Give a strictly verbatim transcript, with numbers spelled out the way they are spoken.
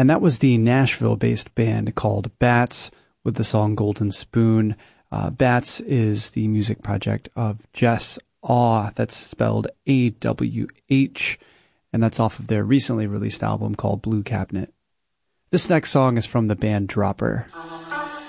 And that was the Nashville-based band called Bats with the song Golden Spoon. Uh, Bats is the music project of Jess Aw, that's spelled A W H, and that's off of their recently released album called Blue Cabinet. This next song is from the band Dropper.